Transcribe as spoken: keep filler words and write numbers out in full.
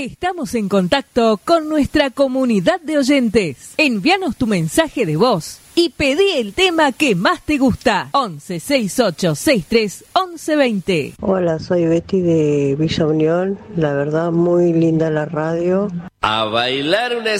Estamos en contacto con nuestra comunidad de oyentes. Envíanos tu mensaje de voz y pedí el tema que más te gusta. once sesenta y ocho sesenta y tres once veinte. Hola, soy Betty de Villa Unión. La verdad, muy linda la radio. A bailar una